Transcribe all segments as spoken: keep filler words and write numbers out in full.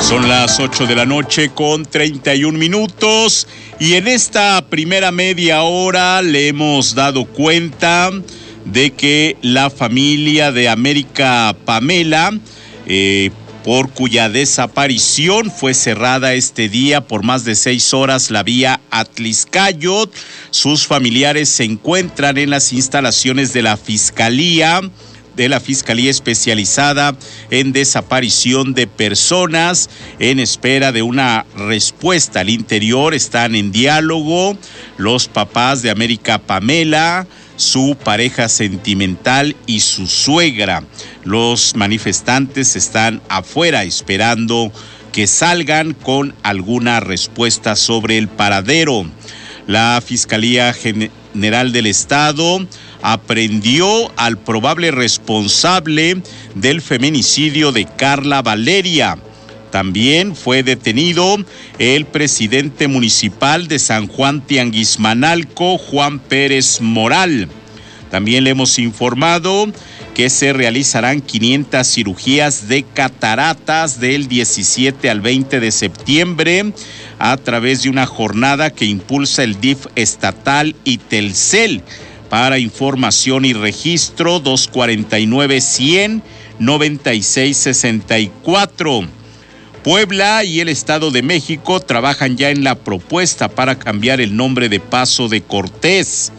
Son las ocho de la noche con treinta y un minutos y en esta primera media hora le hemos dado cuenta de que la familia de América Pamela, eh, por cuya desaparición fue cerrada este día por más de seis horas la vía Atliscayot, sus familiares se encuentran en las instalaciones de la Fiscalía, de la Fiscalía Especializada en Desaparición de Personas, en espera de una respuesta. Al interior están en diálogo los papás de América Pamela, su pareja sentimental y su suegra. Los manifestantes están afuera esperando que salgan con alguna respuesta sobre el paradero. La Fiscalía General del Estado aprehendió al probable responsable del feminicidio de Carla Valeria. También fue detenido el presidente municipal de San Juan Tianguismanalco, Juan Pérez Moral. También le hemos informado que se realizarán quinientas cirugías de cataratas del diecisiete al veinte de septiembre a través de una jornada que impulsa el D I F estatal y Telcel. Para información y registro, dos cuarenta y nueve, cien, noventa y seis, sesenta y cuatro. Puebla y el Estado de México trabajan ya en la propuesta para cambiar el nombre de Paso de Cortés.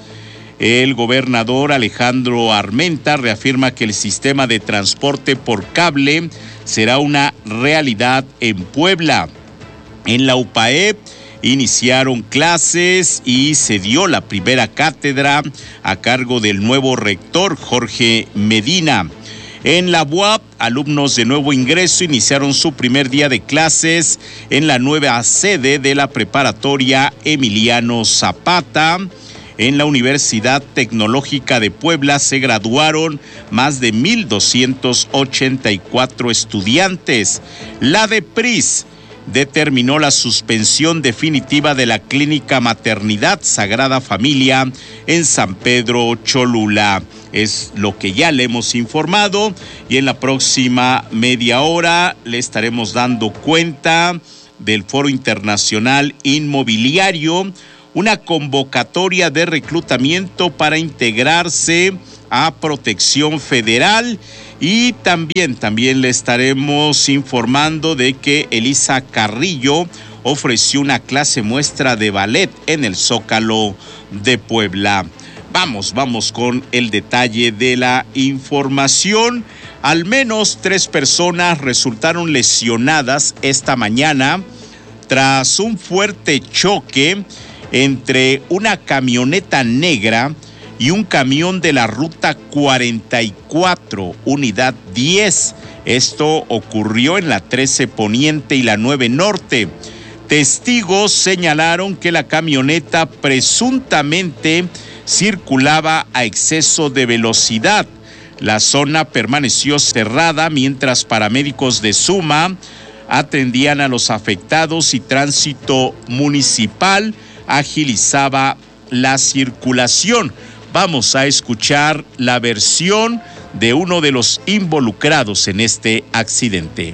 El gobernador Alejandro Armenta reafirma que el sistema de transporte por cable será una realidad en Puebla. En la U P A E P iniciaron clases y se dio la primera cátedra a cargo del nuevo rector Jorge Medina. En la U A P, alumnos de nuevo ingreso iniciaron su primer día de clases en la nueva sede de la preparatoria Emiliano Zapata. En la Universidad Tecnológica de Puebla se graduaron más de mil doscientos ochenta y cuatro estudiantes. La DEPRIS determinó la suspensión definitiva de la clínica Maternidad Sagrada Familia en San Pedro Cholula. Es lo que ya le hemos informado y en la próxima media hora le estaremos dando cuenta del Foro Internacional Inmobiliario, una convocatoria de reclutamiento para integrarse a Protección Federal. Y también, también le estaremos informando de que Elisa Carrillo ofreció una clase muestra de ballet en el Zócalo de Puebla. Vamos, vamos con el detalle de la información. Al menos tres personas resultaron lesionadas esta mañana tras un fuerte choque entre una camioneta negra y un camión de la ruta cuarenta y cuatro, unidad diez. Esto ocurrió en la trece Poniente y la nueve Norte. Testigos señalaron que la camioneta presuntamente circulaba a exceso de velocidad. La zona permaneció cerrada mientras paramédicos de Suma atendían a los afectados y tránsito municipal agilizaba la circulación. Vamos a escuchar la versión de uno de los involucrados en este accidente.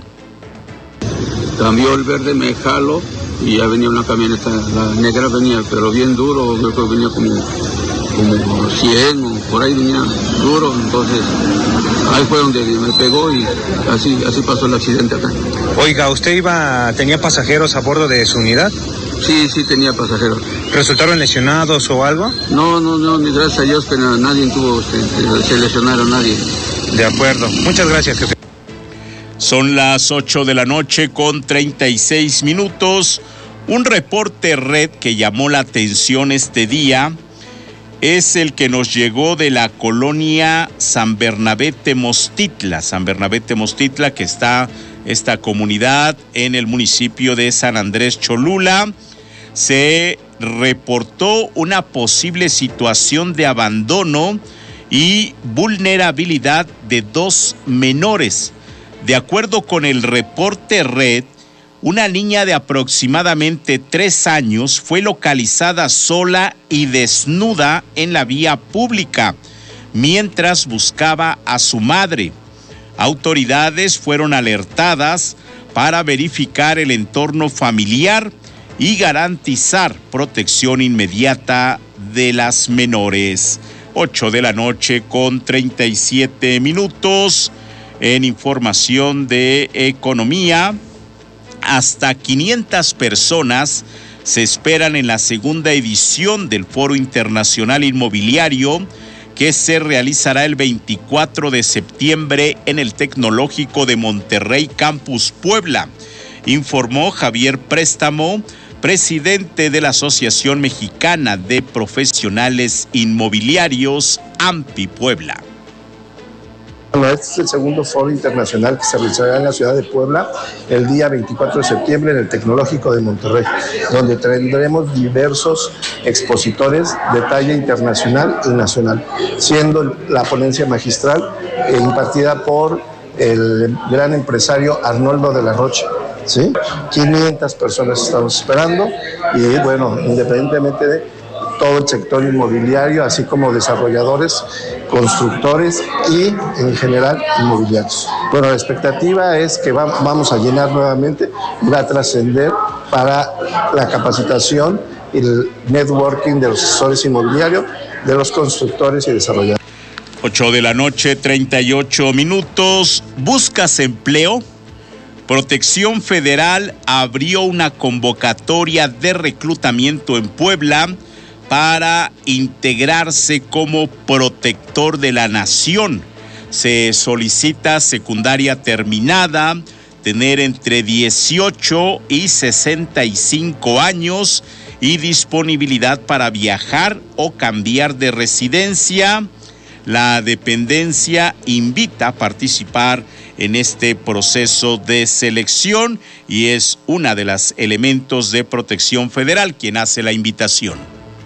Cambió el verde, me jalo y ya venía una camioneta, la negra venía, pero bien duro, yo creo que venía como, como cien o por ahí venía duro, entonces ahí fue donde me pegó y así, así pasó el accidente acá. Oiga, ¿usted iba, tenía pasajeros a bordo de su unidad? Sí, sí tenía pasajeros. ¿Resultaron lesionados o algo? No, no, no, ni gracias a Dios que nada, nadie tuvo, se, se lesionaron nadie. De acuerdo, muchas gracias, jefe. Son las ocho de la noche con treinta y seis minutos. Un reporte red que llamó la atención este día es el que nos llegó de la colonia San Bernabé Temostitla. San Bernabé Temostitla, que está esta comunidad en el municipio de San Andrés Cholula. Se reportó una posible situación de abandono y vulnerabilidad de dos menores. De acuerdo con el reporte red, una niña de aproximadamente tres años fue localizada sola y desnuda en la vía pública mientras buscaba a su madre. Autoridades fueron alertadas para verificar el entorno familiar y garantizar protección inmediata de las menores. ocho de la noche con treinta y siete minutos. En información de economía, hasta quinientas personas se esperan en la segunda edición del Foro Internacional Inmobiliario, que se realizará el veinticuatro de septiembre en el Tecnológico de Monterrey Campus Puebla, informó Javier Préstamo, presidente de la Asociación Mexicana de Profesionales Inmobiliarios, AMPI Puebla. Bueno, este es el segundo foro internacional que se realizará en la ciudad de Puebla el día veinticuatro de septiembre en el Tecnológico de Monterrey, donde tendremos diversos expositores de talla internacional y nacional, siendo la ponencia magistral eh, impartida por el gran empresario Arnoldo de la Rocha. ¿Sí? quinientas personas estamos esperando y bueno, independientemente de todo el sector inmobiliario, así como desarrolladores, constructores y en general inmobiliarios. Bueno, la expectativa es que va, vamos a llenar nuevamente, va a trascender para la capacitación y el networking de los asesores inmobiliarios, de los constructores y desarrolladores. ocho de la noche, treinta y ocho minutos. ¿Buscas empleo? Protección Federal abrió una convocatoria de reclutamiento en Puebla para integrarse como protector de la nación. Se solicita secundaria terminada, tener entre dieciocho y sesenta y cinco años y disponibilidad para viajar o cambiar de residencia. La dependencia invita a participar en este proceso de selección y es una de las elementos de Protección Federal quien hace la invitación.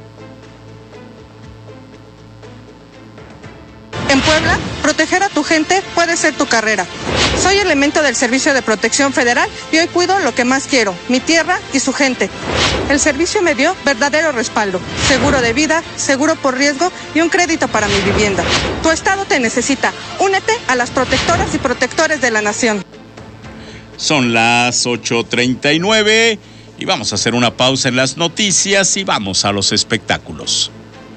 En Puebla, proteger a tu gente puede ser tu carrera. Soy elemento del Servicio de Protección Federal y hoy cuido lo que más quiero, mi tierra y su gente. El servicio me dio verdadero respaldo, seguro de vida, seguro por riesgo y un crédito para mi vivienda. Tu estado te necesita. Únete a las protectoras y protectores de la nación. Son las ocho treinta y nueve y vamos a hacer una pausa en las noticias y vamos a los espectáculos.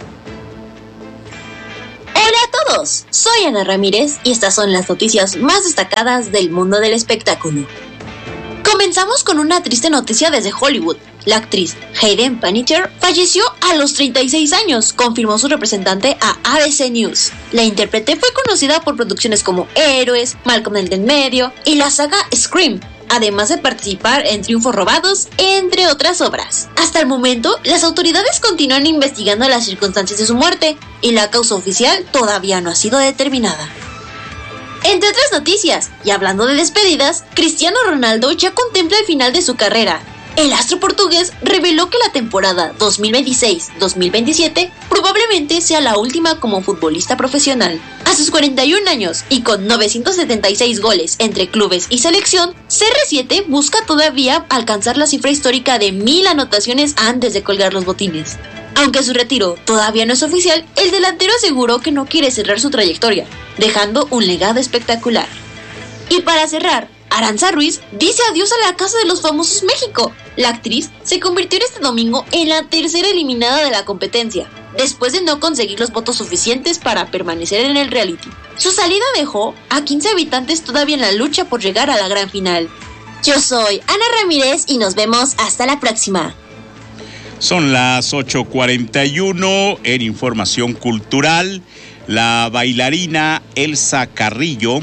Hola a todos, soy Ana Ramírez y estas son las noticias más destacadas del mundo del espectáculo. Comenzamos con una triste noticia desde Hollywood. La actriz Hayden Panettiere falleció a los treinta y seis años, confirmó su representante a A B C News. La intérprete fue conocida por producciones como Héroes, Malcolm el del Medio y la saga Scream, además de participar en Triunfos Robados, entre otras obras. Hasta el momento, las autoridades continúan investigando las circunstancias de su muerte y la causa oficial todavía no ha sido determinada. Entre otras noticias, y hablando de despedidas, Cristiano Ronaldo ya contempla el final de su carrera. El astro portugués reveló que la temporada dos mil veintiséis dos mil veintisiete probablemente sea la última como futbolista profesional. A sus cuarenta y un años y con novecientos setenta y seis goles entre clubes y selección, C R siete busca todavía alcanzar la cifra histórica de mil anotaciones antes de colgar los botines. Aunque su retiro todavía no es oficial, el delantero aseguró que no quiere cerrar su trayectoria, dejando un legado espectacular. Y para cerrar, Aranza Ruiz dice adiós a la Casa de los Famosos México. La actriz se convirtió este domingo en la tercera eliminada de la competencia, después de no conseguir los votos suficientes para permanecer en el reality. Su salida dejó a quince habitantes todavía en la lucha por llegar a la gran final. Yo soy Ana Ramírez y nos vemos hasta la próxima. Son las ocho cuarenta y uno en información cultural. La bailarina Elsa Carrillo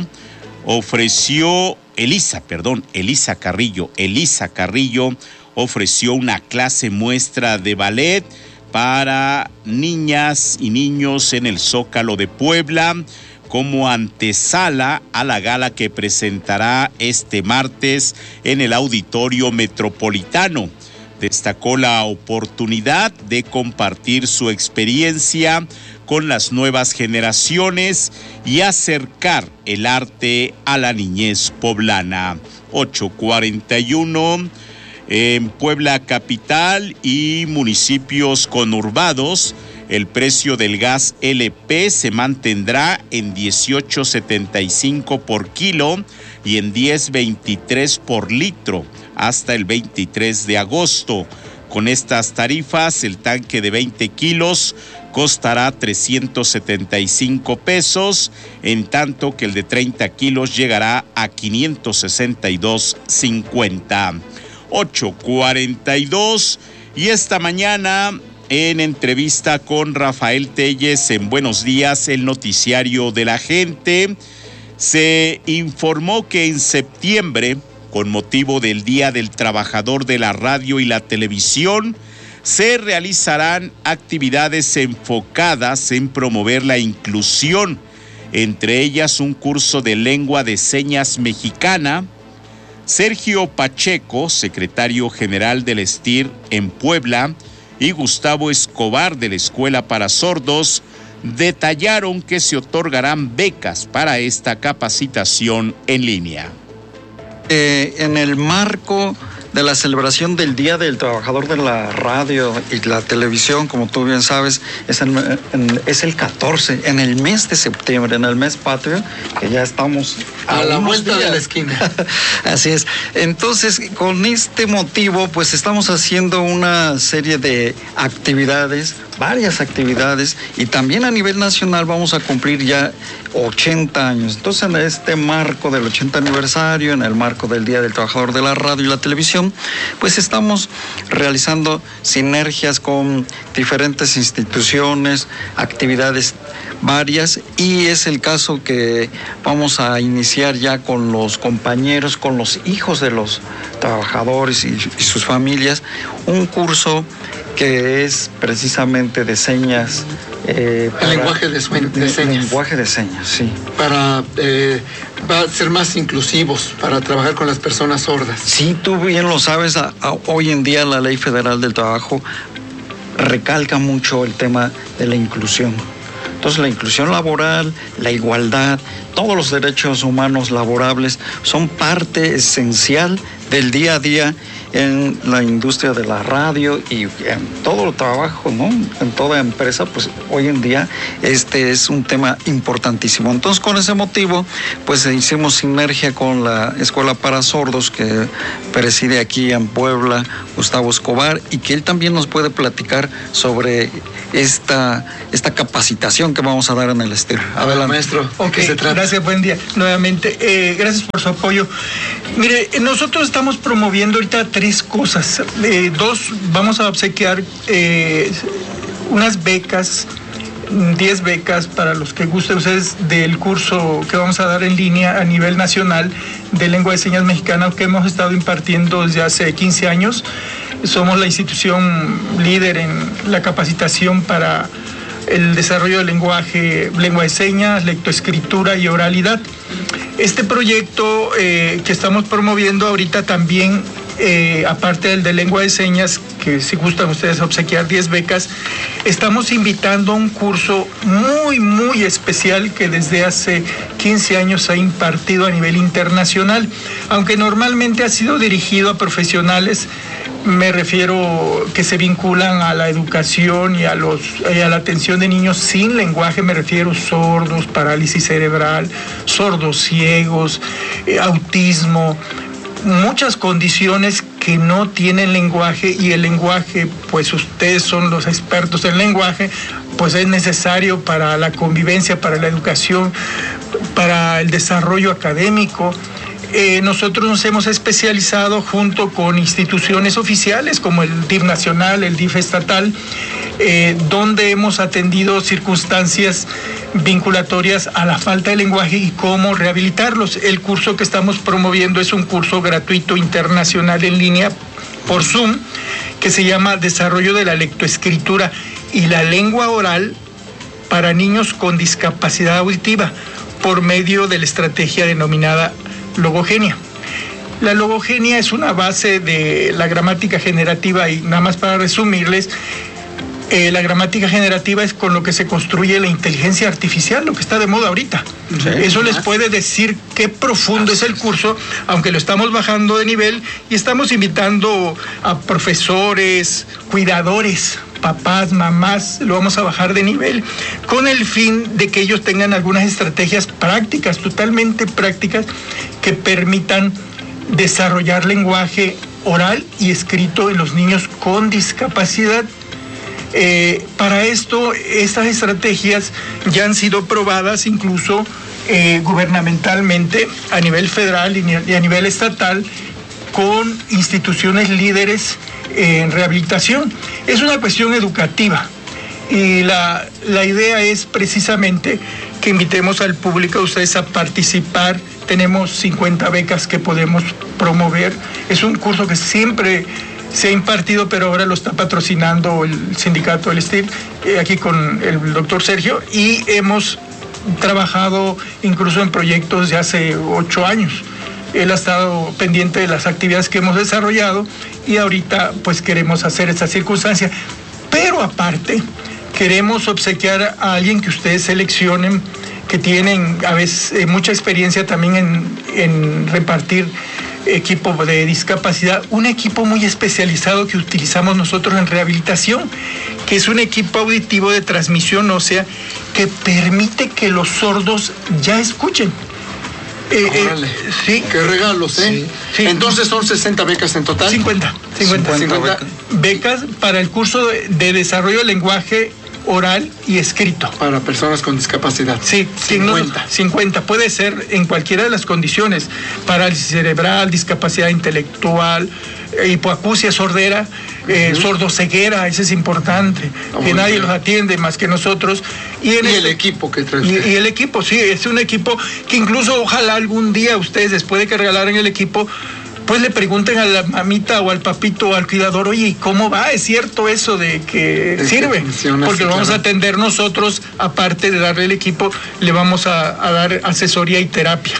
ofreció, Elisa, perdón, Elisa Carrillo, Elisa Carrillo ofreció una clase muestra de ballet para niñas y niños en el Zócalo de Puebla como antesala a la gala que presentará este martes en el Auditorio Metropolitano. Destacó la oportunidad de compartir su experiencia con las nuevas generaciones y acercar el arte a la niñez poblana. ocho cuarenta y uno en Puebla capital y municipios conurbados. El precio del gas L P se mantendrá en dieciocho setenta y cinco por kilo y en diez veintitrés por litro hasta el veintitrés de agosto. Con estas tarifas, el tanque de veinte kilos costará trescientos setenta y cinco pesos, en tanto que el de treinta kilos llegará a quinientos sesenta y dos cincuenta. ocho cuarenta y dos, y esta mañana, en entrevista con Rafael Telles en Buenos Días, el noticiario de la gente, se informó que en septiembre, con motivo del Día del Trabajador de la Radio y la Televisión, se realizarán actividades enfocadas en promover la inclusión, entre ellas un curso de lengua de señas mexicana. Sergio Pacheco, secretario general del S T I R en Puebla, y Gustavo Escobar de la Escuela para Sordos detallaron que se otorgarán becas para esta capacitación en línea. Eh, en el marco de la celebración del Día del Trabajador de la Radio y la Televisión, como tú bien sabes, es el, en, es el catorce, en el mes de septiembre, en el mes patrio, que ya estamos a, a la vuelta días de la esquina. Así es. Entonces, con este motivo, pues estamos haciendo una serie de actividades, varias actividades, y también a nivel nacional vamos a cumplir ya ochenta años. Entonces, en este marco del ochenta aniversario, en el marco del Día del Trabajador de la Radio y la Televisión, pues estamos realizando sinergias con diferentes instituciones, actividades varias, y es el caso que vamos a iniciar ya con los compañeros, con los hijos de los trabajadores y, y sus familias, un curso que es precisamente de señas. Eh, para, el lenguaje de, suen- de, de señas. Lenguaje de señas, sí. Para eh, va a ser más inclusivos, para trabajar con las personas sordas. Sí, tú bien lo sabes, a, a, hoy en día la Ley Federal del Trabajo recalca mucho el tema de la inclusión. Entonces, la inclusión laboral, la igualdad, todos los derechos humanos laborables son parte esencial del día a día en la industria de la radio y en todo el trabajo, ¿no? En toda empresa, pues hoy en día este es un tema importantísimo. Entonces, con ese motivo, pues hicimos sinergia con la Escuela para Sordos que preside aquí en Puebla Gustavo Escobar, y que él también nos puede platicar sobre esta, esta capacitación que vamos a dar en el S T I R. Adelante, maestro. Ok, se trata? Gracias, buen día. Nuevamente, eh, gracias por su apoyo. Mire, nosotros estamos promoviendo ahorita tres cosas. Eh, dos, vamos a obsequiar eh, unas becas, diez becas para los que gusten ustedes del curso que vamos a dar en línea a nivel nacional de lengua de señas mexicana que hemos estado impartiendo desde hace quince años. Somos la institución líder en la capacitación para el desarrollo del lenguaje, lengua de señas, lectoescritura y oralidad. Este proyecto eh, que estamos promoviendo ahorita también, eh, aparte del de lengua de señas, que si gustan ustedes obsequiar diez becas, estamos invitando a un curso muy, muy especial que desde hace quince años se ha impartido a nivel internacional, aunque normalmente ha sido dirigido a profesionales. Me refiero que se vinculan a la educación y a, los, y a la atención de niños sin lenguaje, me refiero sordos, parálisis cerebral, sordos ciegos, eh, autismo, muchas condiciones que no tienen lenguaje, y el lenguaje, pues ustedes son los expertos en lenguaje, pues es necesario para la convivencia, para la educación, para el desarrollo académico. Eh, nosotros nos hemos especializado junto con instituciones oficiales como el D I F nacional, el D I F estatal, eh, donde hemos atendido circunstancias vinculatorias a la falta de lenguaje y cómo rehabilitarlos. El curso que estamos promoviendo es un curso gratuito internacional en línea por Zoom que se llama Desarrollo de la lectoescritura y la lengua oral para niños con discapacidad auditiva por medio de la estrategia denominada logogenia. La logogenia es una base de la gramática generativa, y nada más para resumirles, eh, la gramática generativa es con lo que se construye la inteligencia artificial, lo que está de moda ahorita. Sí, eso les puede decir qué profundo es el curso, aunque lo estamos bajando de nivel y estamos invitando a profesores, cuidadores, papás, mamás, lo vamos a bajar de nivel, con el fin de que ellos tengan algunas estrategias prácticas, totalmente prácticas, que permitan desarrollar lenguaje oral y escrito en los niños con discapacidad. Eh, para esto, estas estrategias ya han sido probadas incluso eh, gubernamentalmente a nivel federal y a nivel estatal con instituciones líderes en rehabilitación. Es una cuestión educativa y la, la idea es precisamente que invitemos al público, a ustedes, a participar. Tenemos cincuenta becas que podemos promover. Es un curso que siempre se ha impartido, pero ahora lo está patrocinando el sindicato del S T I B, eh, aquí con el doctor Sergio, y hemos trabajado incluso en proyectos de hace ocho años. Él ha estado pendiente de las actividades que hemos desarrollado y ahorita pues queremos hacer esta circunstancia. Pero aparte, queremos obsequiar a alguien que ustedes seleccionen, que tienen a veces eh, mucha experiencia también en, en repartir equipo de discapacidad, un equipo muy especializado que utilizamos nosotros en rehabilitación, que es un equipo auditivo de transmisión ósea que permite que los sordos ya escuchen. Eh, eh, sí. Qué regalos, ¿eh? Sí, sí. Entonces son sesenta becas en total. cincuenta, cincuenta, cincuenta becas para el curso de, de desarrollo del lenguaje oral y escrito. Para personas con discapacidad. Sí, cincuenta. cincuenta. Puede ser en cualquiera de las condiciones. Parálisis cerebral, discapacidad intelectual, hipoacusia, sordera, eh, uh-huh. sordoceguera, ese es importante, oh, que nadie bien. los atiende más que nosotros. Y, en y el, el equipo que trae y, y el equipo, sí, es un equipo que incluso ojalá algún día ustedes, después de que regalaran el equipo, pues le pregunten a la mamita o al papito o al cuidador, oye, ¿y cómo va? ¿Es cierto eso de que es sirve? Que porque lo vamos claro. a atender nosotros, aparte de darle el equipo, le vamos a, a dar asesoría y terapia.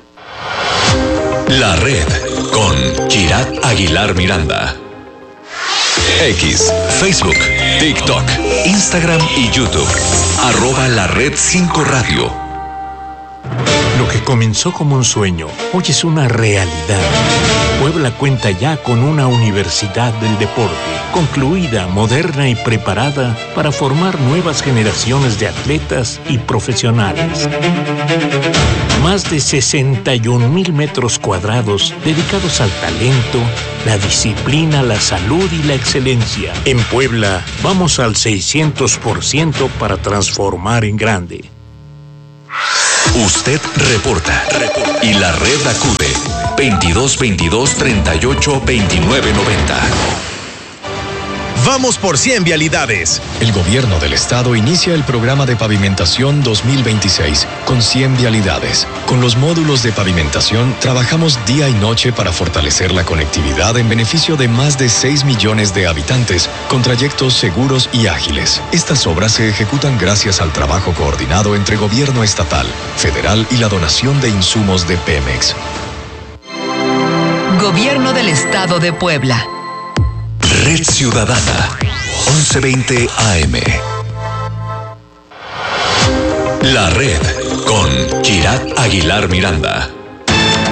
La Red con Kirat Aguilar Miranda. X, Facebook, TikTok, Instagram y YouTube. Arroba La Red cinco Radio. Lo que comenzó como un sueño, hoy es una realidad. Puebla cuenta ya con una universidad del deporte, concluida, moderna y preparada para formar nuevas generaciones de atletas y profesionales. Más de sesenta y un mil metros cuadrados dedicados al talento, la disciplina, la salud y la excelencia. En Puebla, vamos al seiscientos por ciento para transformar en grande. Usted reporta, reporta y la red acude veintidós veintidós treinta y ocho veintinueve noventa. Vamos por cien vialidades. El gobierno del estado inicia el programa de pavimentación dos mil veintiséis con cien vialidades. Con los módulos de pavimentación trabajamos día y noche para fortalecer la conectividad en beneficio de más de seis millones de habitantes con trayectos seguros y ágiles. Estas obras se ejecutan gracias al trabajo coordinado entre gobierno estatal, federal y la donación de insumos de Pemex. Gobierno del Estado de Puebla. Red Ciudadana, once veinte A M. La Red con Kirat Aguilar Miranda.